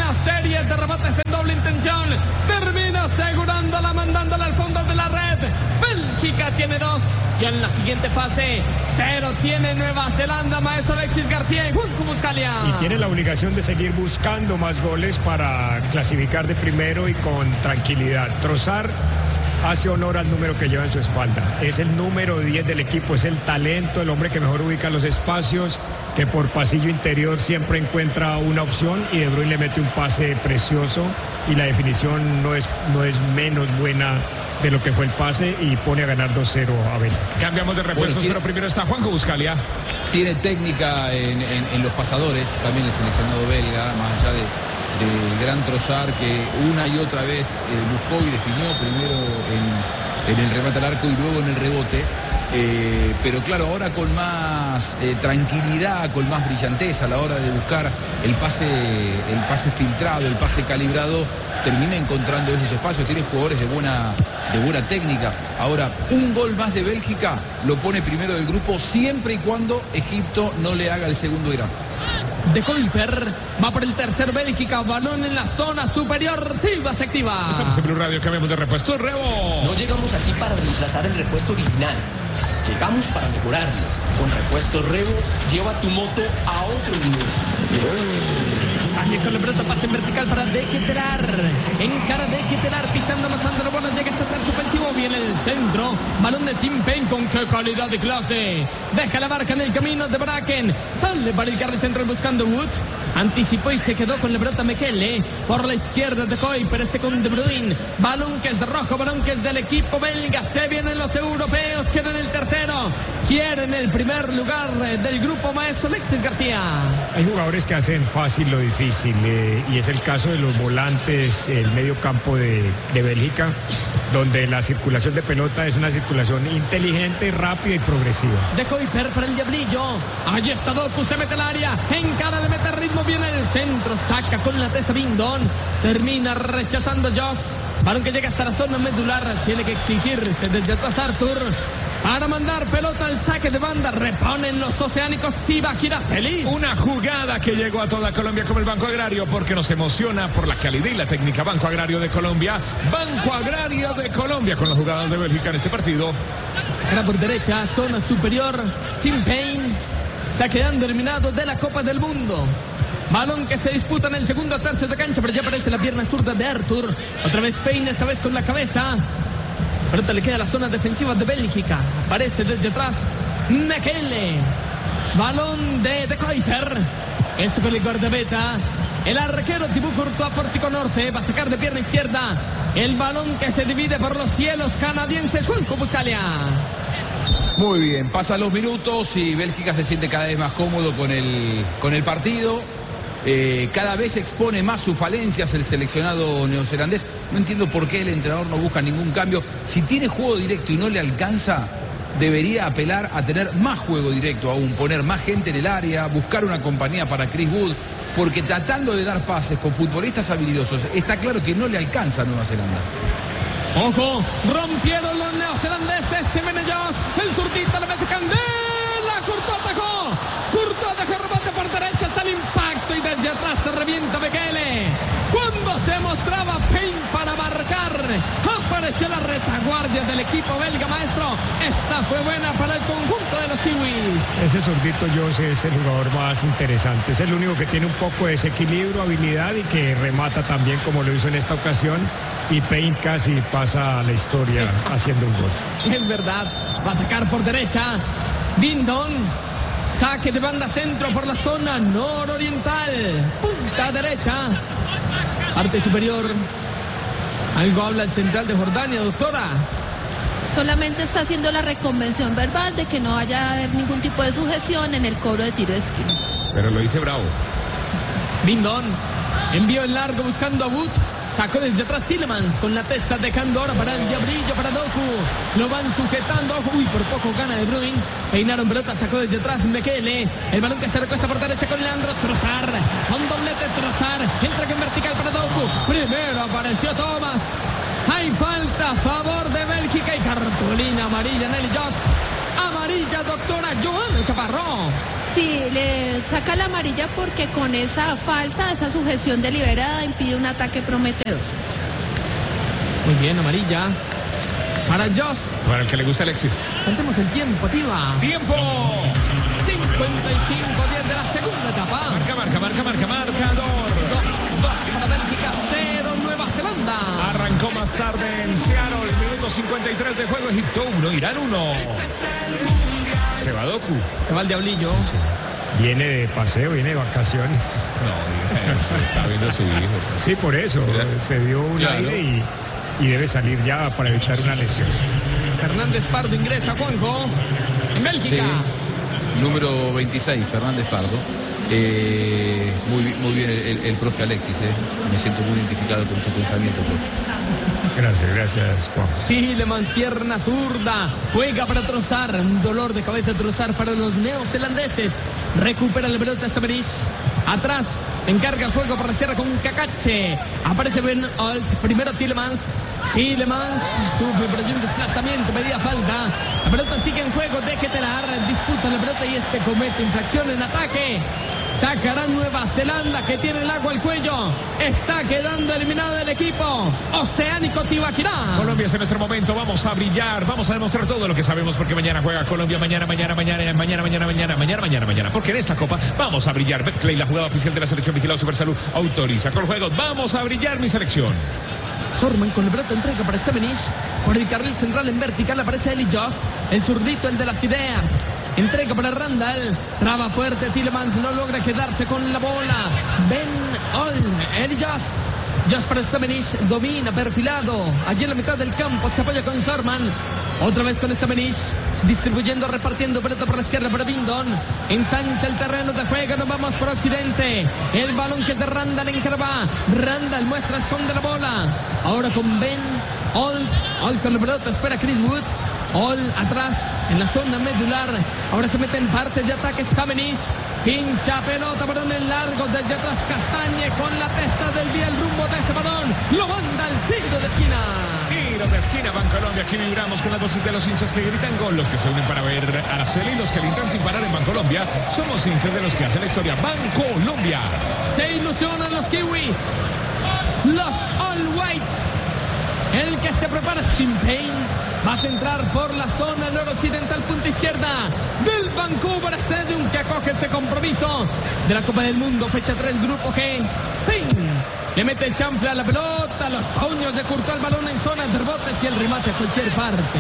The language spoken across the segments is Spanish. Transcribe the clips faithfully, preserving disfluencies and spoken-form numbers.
Una serie de rebotes en doble intención. Termina asegurándola, mandándola al fondo de la red. Bélgica tiene dos. Y en la siguiente fase, cero tiene Nueva Zelanda, maestro Alexis García y Juanjo Buscalia. Y tiene la obligación de seguir buscando más goles para clasificar de primero y con tranquilidad. Trossard hace honor al número que lleva en su espalda. Es el número diez del equipo, es el talento, el hombre que mejor ubica los espacios, que por pasillo interior siempre encuentra una opción y De Bruyne le mete un pase precioso y la definición no es, no es menos buena de lo que fue el pase y pone a ganar dos cero a Bélgica. Cambiamos de repuestos, bueno, tiene, pero primero está Juanjo Buscalia. Tiene técnica en, en, en los pasadores, también el seleccionado belga, más allá de del gran Trossard, que una y otra vez eh, buscó y definió primero en, en el remate al arco y luego en el rebote. Eh, pero claro, ahora con más eh, tranquilidad, con más brillanteza a la hora de buscar el pase, el pase filtrado, el pase calibrado, termina encontrando esos espacios. Tiene jugadores de buena, de buena técnica. Ahora, un gol más de Bélgica lo pone primero del grupo, siempre y cuando Egipto no le haga el segundo Irán. De Kuiper va por el tercer Bélgica, balón en la zona superior, Tilba se activa. Estamos en Blue Radio, cambiamos de repuesto, Rebo. No llegamos aquí para reemplazar el repuesto original, llegamos para mejorarlo. Con repuesto Rebo, lleva tu moto a otro nivel. Sale con el pelota, pase en vertical para De Ketelaar. En cara de Ketelaar, pisando, amasando los bonos, llega hasta el suspensivo, viene el centro. Balón de Tim Payne con qué calidad de clase. Deja la marca en el camino de Bracken. Sale para el carril central buscando Wood. Anticipó y se quedó con la pelota Mekele. Por la izquierda de Kuiper, ese con De Bruyne. Balón que es rojo, balón que es del equipo belga. Se vienen los europeos, quieren el tercero. Quieren el primer lugar del grupo, maestro Alexis García. Hay jugadores que hacen fácil lo difícil eh, y es el caso de los volantes, el medio campo de, de Bélgica, donde la circulación de pelota es una circulación inteligente, rápida y progresiva. De Kuiper para el diablillo. Allí está Doku, se mete al área. En cara le mete ritmo, viene el centro. Saca con la tesa Bindon. Termina rechazando Joss. Balón que llega hasta la zona medular. Tiene que exigirse desde atrás Arthur. Para mandar pelota al saque de banda, reponen los oceánicos Tibaquira Celis. Una jugada que llegó a toda Colombia como el Banco Agrario, porque nos emociona por la calidad y la técnica. Banco Agrario de Colombia, Banco Agrario de Colombia con las jugadas de Bélgica en este partido. Era por derecha, zona superior, Tim Payne, saqueando eliminado de la Copa del Mundo. Balón que se disputa en el segundo tercio de cancha, pero ya aparece la pierna zurda de Arthur. Otra vez Payne, esta vez con la cabeza. Pelota le queda a la zona defensiva de Bélgica. Aparece desde atrás Mekele. Balón de De Kuiper. Esto con el guardameta. El arquero Thibaut Courtois, pórtico norte. Va a sacar de pierna izquierda. El balón que se divide por los cielos canadienses. Juanjo Buscalia. Muy bien, pasan los minutos y Bélgica se siente cada vez más cómodo con el, con el partido. Eh, cada vez expone más sus falencias el seleccionado neozelandés. No entiendo por qué el entrenador no busca ningún cambio. Si tiene juego directo y no le alcanza, debería apelar a tener más juego directo aún, poner más gente en el área, buscar una compañía para Chris Wood, porque tratando de dar pases con futbolistas habilidosos, está claro que no le alcanza a Nueva Zelanda. Ojo, rompieron los neozelandeses. Se viene Joss, el zurdito le mete candela. Courtois atacó. Courtois dejó rebote por derecha hasta el impacto y desde atrás se revienta Mekele. Cuando se mostraba Payne para marcar, apareció la retaguardia del equipo belga, maestro. Esta fue buena para el conjunto de los kiwis. Ese zurdito Joss es el jugador más interesante. Es el único que tiene un poco de desequilibrio, habilidad y que remata también como lo hizo en esta ocasión. Y Payne casi pasa a la historia haciendo un gol. Es verdad, va a sacar por derecha Bindon. Saque de banda centro por la zona nororiental. Punta derecha. Parte superior. Algo habla el central de Jordania, doctora. Solamente está haciendo la reconvención verbal de que no vaya a haber ningún tipo de sujeción en el cobro de tiro de esquina. Pero lo dice bravo. Bindon envió en largo buscando a Wood. Sacó desde atrás Tielemans con la testa, dejando ahora para el diablillo, para Doku. Lo van sujetando. Ojo, uy, por poco gana De Bruyne. Peinaron pelota, sacó desde atrás Mekele. El balón que se recuesta por derecha con Leandro Trossard. Con doblete Trossard. Entra en vertical para Doku. Primero apareció Thomas. Hay falta a favor de Bélgica y cartulina amarilla Nelly Joss. Amarilla, doctora Joana Chaparro. Sí, le saca la amarilla porque con esa falta, esa sujeción deliberada impide un ataque prometedor. Muy bien, amarilla. Para Just. Para el que le gusta Alexis. Cantemos el tiempo, Tiva. ¡Tiempo! cincuenta y cinco diez de la segunda etapa. Marca, marca, marca, marca, marcador. dos dos para Bélgica, cero Nueva Zelanda. Arrancó más tarde en Seattle, minuto cincuenta y tres de juego. Egipto uno, Irán uno. Se va Doku. Se va el diablillo. Sí. Viene de paseo, viene de vacaciones. No, diga eso, está viendo a su hijo. Sí, por eso. Se dio un Claro. aire y, y debe salir ya para evitar una lesión. Fernández Pardo ingresa, Juanjo, en Bélgica. Sí. Número veintiséis, Fernández Pardo. Eh, muy, bi- muy bien el, el profe Alexis, eh. Me siento muy identificado con su pensamiento, profe. Gracias, gracias, Juan. Tielemans, pierna zurda, juega para Trossard, un dolor de cabeza de Trossard para los neozelandeses. Recupera la pelota Severich. Atrás, encarga el juego para cierre con Cacache. Aparece Ben Olt, primero Tielemans. Tielemans sufre por allí un desplazamiento, pedía falta. La pelota sigue en juego de Ketelar, disputa la pelota y este comete infracción en ataque. Sacará Nueva Zelanda, que tiene el agua al cuello. Está quedando eliminado el equipo Oceánico Tibaquirá. Colombia es en nuestro momento, vamos a brillar, vamos a demostrar todo lo que sabemos porque mañana juega Colombia, mañana, mañana, mañana, mañana, mañana, mañana, mañana, mañana, mañana, porque en esta copa vamos a brillar. Betclay, la jugada oficial de la selección vigilada Supersalud, autoriza con juegos, vamos a brillar mi selección. Sorman con la pelota entrega para Semenich. Por el carril central en vertical aparece Eli Just, el zurdito, el de las ideas. Entrega para Randall, traba fuerte, Tielemans no logra quedarse con la bola. Ben Ol, Eli Just. Just para Semenich, domina, perfilado. Allí en la mitad del campo se apoya con Sorman. Otra vez con Semenich, distribuyendo, repartiendo pelota por la izquierda para Bindon. Ensancha el terreno de juego, nos vamos por occidente. El balón que es de Randall encarva. Randall muestra, esconde la bola. Ahora con Ben Ol. Ol con la pelota, espera Chris Wood. Ol atrás en la zona medular. Ahora se mete en parte de ataque Semenich. Pincha pelota, balón en largo desde atrás Castañe con la testa del día, el rumbo de ese balón. Lo manda al tiro de esquina. Tiro de esquina, Bancolombia, aquí vibramos con las voces de los hinchas que gritan gol, los que se unen para ver a la Cele y los que alientan sin parar en Bancolombia. Somos hinchas de los que hacen la historia. Bancolombia. Se ilusionan los kiwis, los All Whites. El que se prepara es Tim Payne. Va a centrar por la zona noroccidental, punta izquierda del Vancouver Stadium, que acoge ese compromiso de la Copa del Mundo, fecha tres, Grupo G. Payne le mete el chanfle a la pelota, los puños de Courtois al balón en zonas de rebotes y el remate a cualquier parte.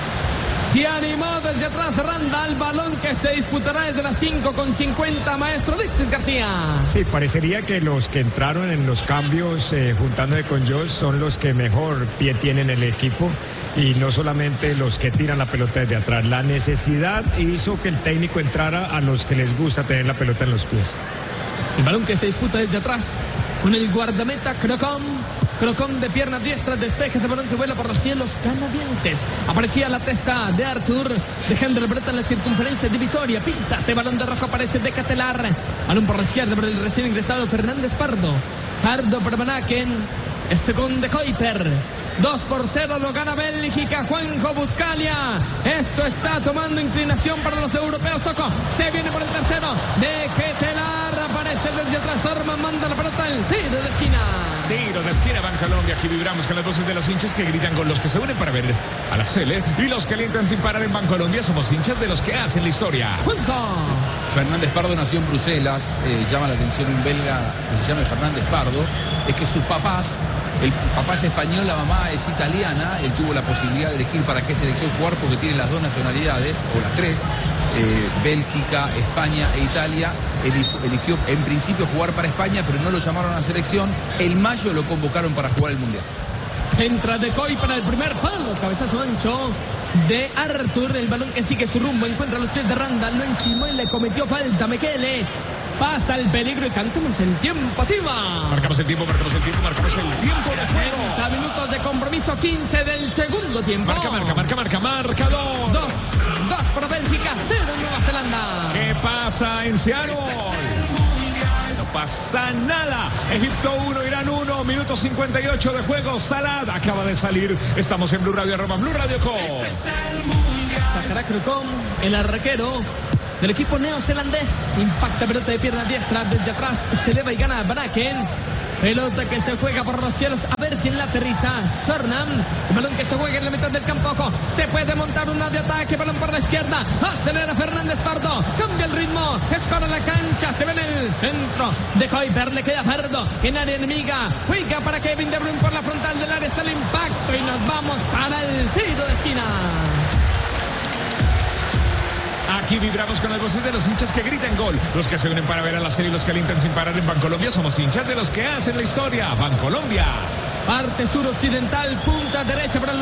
Se animó desde atrás Randall, balón que se disputará desde las cinco con cincuenta, maestro Alexis García. Sí, parecería que los que entraron en los cambios eh, juntándose con Josh son los que mejor pie tienen el equipo y no solamente los que tiran la pelota desde atrás. La necesidad hizo que el técnico entrara a los que les gusta tener la pelota en los pies. El balón que se disputa desde atrás con el guardameta Crocom. Crocom de pierna diestra, despeja ese balón que vuela por los cielos canadienses. Aparecía la testa de Arthur, dejando la pelota en la circunferencia divisoria. Pinta ese balón de rojo, aparece de Catelar. Balón por la izquierda por el recién ingresado Fernández Pardo. Pardo para Manaken. El segundo de Kuiper. dos por cero lo gana Bélgica. Juanjo Buscalia. Esto está tomando inclinación para los europeos. Soco se viene por el tercero de Ketelar. Aparece desde atrás Orman, manda la pelota al tiro de esquina. Tiro de esquina, Bancolombia. Aquí vibramos con las voces de los hinchas que gritan con los que se unen para ver a la Cele y los que alientan sin parar en Bancolombia. Somos hinchas de los que hacen la historia. Juanjo. Fernández Pardo nació en Bruselas, eh, llama la atención un belga que se llama Fernández Pardo, es que sus papás, el papá es español, la mamá es italiana, él tuvo la posibilidad de elegir para qué selección jugar porque tiene las dos nacionalidades, o las tres, eh, Bélgica, España e Italia. Él eligió en principio jugar para España, pero no lo llamaron a la selección. En mayo lo convocaron para jugar el Mundial. Centra de Coy para el primer palo, cabezazo ancho de Arthur, el balón que sigue su rumbo, encuentra los pies de Randall, lo encimó y le cometió falta. Mekele pasa el peligro y cantemos el tiempo, Tiva. Marcamos el tiempo, marcamos el tiempo, marcamos el tiempo de juego. treinta minutos de compromiso, quince del segundo tiempo. Marca, marca, marca, marca, marcador. Dos, dos para Bélgica, cero Nueva Zelanda. ¿Qué pasa en Seattle? No pasa nada. Egipto uno, Irán uno, minuto cincuenta y ocho de juego. Salah acaba de salir. Estamos en Blue Radio, arroba Blue Radio Co. Sacará Crocom, el arraquero. del equipo neozelandés. Impacta pelota de pierna diestra desde atrás, se eleva y gana Bracken. Pelota que se juega por los cielos. A ver quién la aterriza. Sörnam. El balón que se juega en la mitad del campo. Ojo. Se puede montar una de ataque. Balón por la izquierda. Acelera Fernández Pardo. Cambia el ritmo. Escora la cancha. Se ve en el centro de Kuiper. Le queda Pardo en área enemiga. Juega para Kevin De Bruyne por la frontal del área. Sale impacto y nos vamos para el tiro de esquina. Aquí vibramos con las voces de los hinchas que gritan gol, los que se unen para ver a la serie y los que alientan sin parar en Bancolombia. Somos hinchas de los que hacen la historia. Bancolombia. Parte suroccidental, punta derecha para el